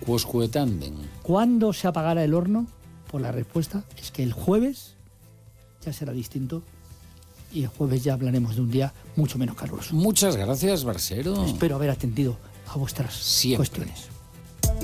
quousque tandem. ¿Cuándo se apagará el horno? Pues la respuesta es que el jueves ya será distinto y el jueves ya hablaremos de un día mucho menos caluroso. Muchas gracias, Barsero. Espero haber atendido a vuestras Siempre. cuestiones.